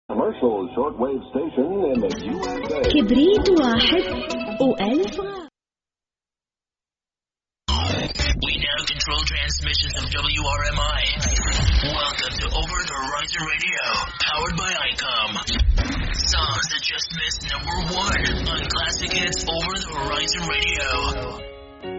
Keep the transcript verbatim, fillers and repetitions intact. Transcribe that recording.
commercial shortwave station in the U S A. كبريت واحد وألف غاز. We now control transmissions of W R M I. Welcome to Over the Horizon Radio, powered by ICOM. Songs that just missed number one on Classic Hits Over the Horizon Radio.